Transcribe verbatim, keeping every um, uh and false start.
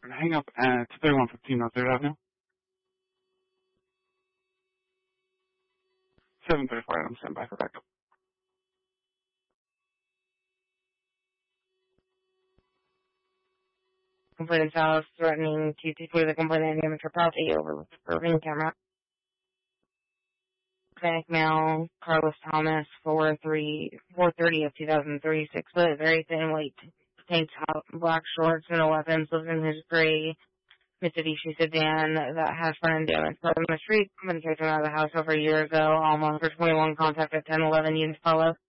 Hang up at thirty-one fifteen North third Avenue. seven thirty-four, I'm standing by for backup. Complainant's house threatening to take away the complainant and damage her property over with the ring camera. Panic mail, Carlos Thomas, four three four thirty of two thousand three, six foot, very thin, white tank top, black shorts, and no weapons, lives in his gray Mitsubishi sedan that has front end damage. But on the street, been taken out of the house over a year ago, almost for twenty-one contact at ten eleven units follow.